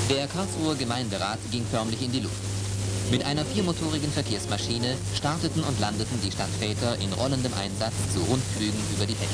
Der Karlsruher Gemeinderat ging förmlich in die Luft. Mit einer viermotorigen Verkehrsmaschine starteten und landeten die Stadtväter in rollendem Einsatz zu Rundflügen über die Fächer.